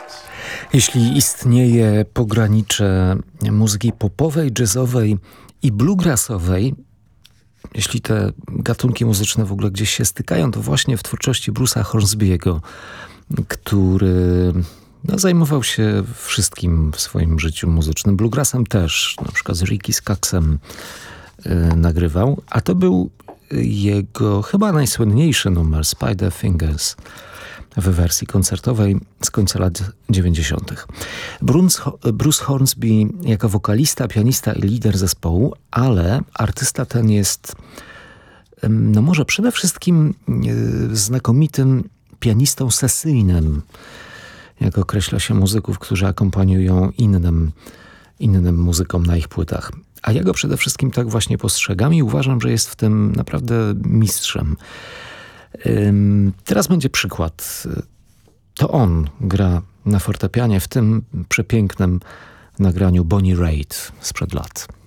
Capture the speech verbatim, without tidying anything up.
Jeśli istnieje pogranicze muzyki popowej, jazzowej i bluegrassowej, jeśli te gatunki muzyczne w ogóle gdzieś się stykają, to właśnie w twórczości Bruce'a Hornsby'ego, który no, zajmował się wszystkim w swoim życiu muzycznym. Bluegrassem też, na przykład z Ricky Skaggsem yy, nagrywał, a to był jego chyba najsłynniejszy numer, Spider Fingers, w wersji koncertowej z końca lat dziewięćdziesiątych. Bruce, Bruce Hornsby jako wokalista, pianista i lider zespołu, ale artysta ten jest no może przede wszystkim znakomitym pianistą sesyjnym, jak określa się muzyków, którzy akompaniują innym, innym muzykom na ich płytach. A ja go przede wszystkim tak właśnie postrzegam i uważam, że jest w tym naprawdę mistrzem. Teraz będzie przykład. To on gra na fortepianie w tym przepięknym nagraniu Bonnie Raitt sprzed lat.